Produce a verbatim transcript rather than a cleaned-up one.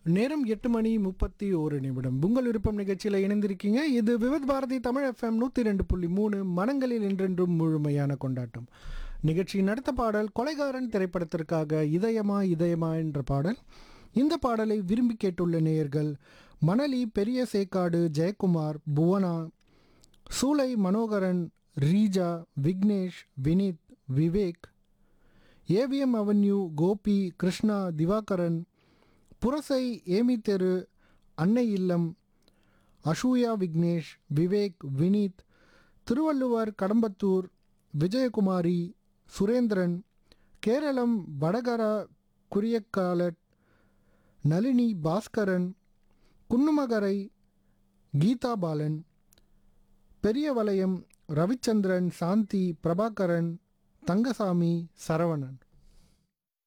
நேரம் எட்டு மணி முப்பத்தி ஒரு நிமிடம். உங்கள் விருப்பம் நிகழ்ச்சியில் இணைந்திருக்கீங்க. இது விவித் பாரதி தமிழ் எஃப்எம் நூற்றி ரெண்டு புள்ளி மூணு மனங்களில் என்றென்றும் முழுமையான கொண்டாட்டம். நிகழ்ச்சியின் அடுத்த பாடல் கொலைகாரன் திரைப்படத்திற்காக இதயமா இதயமா என்ற பாடல். இந்த பாடலை விரும்பி கேட்டுள்ள நேயர்கள் மணலி, பெரிய சேக்காடு, ஜெயக்குமார், புவனா, சூலை, Manoharan, Reeja, Vignesh, Vineet, Vivek, AVM avenue, Gopi, Krishna, Divakaran, Purasai, Amy தெரு, அன்னை இல்லம், அசூயா, விக்னேஷ், விவேக், வினீத், திருவள்ளுவர், கடம்பத்தூர், விஜயகுமாரி, சுரேந்திரன், கேரளம், வடகரா, குரியக்காலட், நளினி, பாஸ்கரன், குன்னுமகரை, கீதா பாலன், பெரியவளையம், ரவிச்சந்திரன், சாந்தி, பிரபாகரன், தங்கசாமி, சரவணன்.